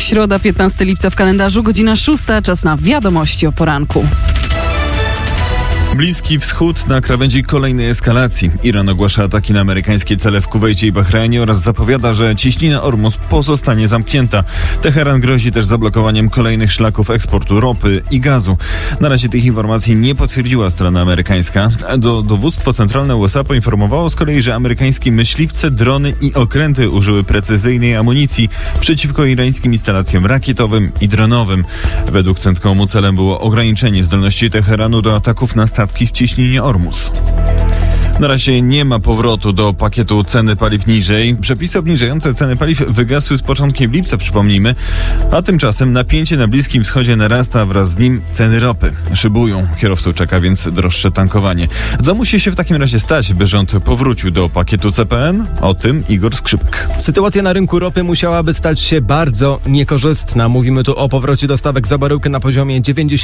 środa, 15 lipca w kalendarzu, godzina 6, czas na wiadomości o poranku. Bliski Wschód na krawędzi kolejnej eskalacji. Iran ogłasza ataki na amerykańskie cele w Kuwejcie i Bahrajnie oraz zapowiada, że cieśnina Ormus pozostanie zamknięta. Teheran grozi też zablokowaniem kolejnych szlaków eksportu ropy i gazu. Na razie tych informacji nie potwierdziła strona amerykańska. Dowództwo centralne USA poinformowało z kolei, że amerykańskie myśliwce, drony i okręty użyły precyzyjnej amunicji przeciwko irańskim instalacjom rakietowym i dronowym. Według CENTCOM-u celem było ograniczenie zdolności Teheranu do ataków na statki w cieśninie Ormus. Na razie nie ma powrotu do pakietu ceny paliw niżej. Przepisy obniżające ceny paliw wygasły z początkiem lipca, przypomnijmy, a tymczasem napięcie na Bliskim Wschodzie narasta, wraz z nim ceny ropy szybują. Kierowców czeka więc droższe tankowanie. Co musi się w takim razie stać, by rząd powrócił do pakietu CPN? O tym Igor Skrzypek. Sytuacja na rynku ropy musiałaby stać się bardzo niekorzystna. Mówimy tu o powrocie do stawek za baryłkę na poziomie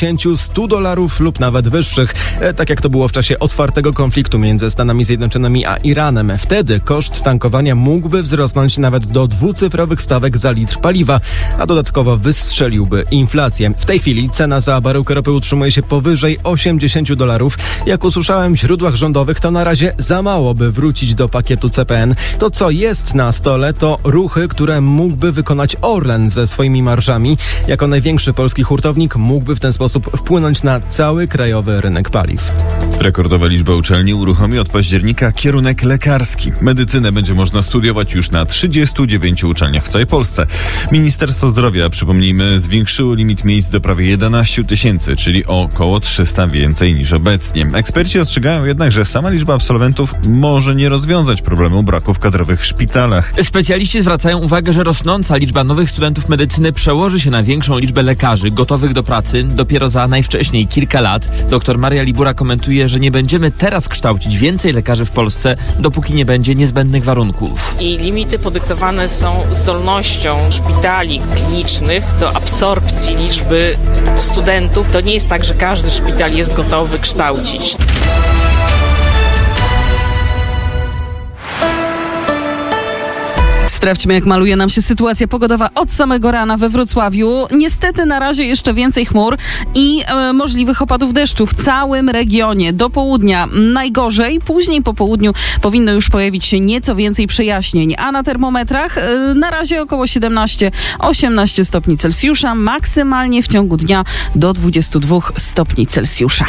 $90-100 lub nawet wyższych, tak jak to było w czasie otwartego konfliktu między Stanami Zjednoczonymi a Iranem. Wtedy koszt tankowania mógłby wzrosnąć nawet do 2-cyfrowych stawek za litr paliwa, a dodatkowo wystrzeliłby inflację. W tej chwili cena za baryłkę ropy utrzymuje się powyżej $80. Jak usłyszałem w źródłach rządowych, to na razie za mało, by wrócić do pakietu CPN. To, co jest na stole, to ruchy, które mógłby wykonać Orlen ze swoimi marżami. Jako największy polski hurtownik mógłby w ten sposób wpłynąć na cały krajowy rynek paliw. Rekordowa liczba uczelni uruchomi od października kierunek lekarski. Medycynę będzie można studiować już na 39 uczelniach w całej Polsce. Ministerstwo Zdrowia, przypomnijmy, zwiększyło limit miejsc do prawie 11 000, czyli o około 300 więcej niż obecnie. Eksperci ostrzegają jednak, że sama liczba absolwentów może nie rozwiązać problemu braków kadrowych w szpitalach. Specjaliści zwracają uwagę, że rosnąca liczba nowych studentów medycyny przełoży się na większą liczbę lekarzy gotowych do pracy dopiero za najwcześniej kilka lat. Dr Maria Libura komentuje, że nie będziemy teraz kształcić więcej lekarzy w Polsce, dopóki nie będzie niezbędnych warunków. I limity podyktowane są zdolnością szpitali klinicznych do absorpcji liczby studentów. To nie jest tak, że każdy szpital jest gotowy kształcić. Sprawdźmy, jak maluje nam się sytuacja pogodowa od samego rana we Wrocławiu. Niestety na razie jeszcze więcej chmur i możliwych opadów deszczu w całym regionie. Do południa najgorzej, później po południu powinno już pojawić się nieco więcej przejaśnień. A na termometrach na razie około 17-18 stopni Celsjusza, maksymalnie w ciągu dnia do 22 stopni Celsjusza.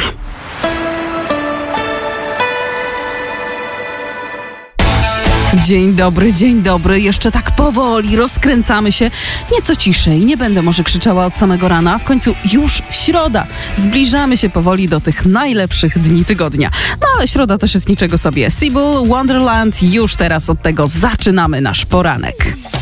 Dzień dobry. Jeszcze tak powoli rozkręcamy się. Nieco ciszej, nie będę może krzyczała od samego rana. W końcu już środa. Zbliżamy się powoli do tych najlepszych dni tygodnia. No ale środa też jest niczego sobie. Seabull, Wonderland. Już teraz od tego zaczynamy nasz poranek.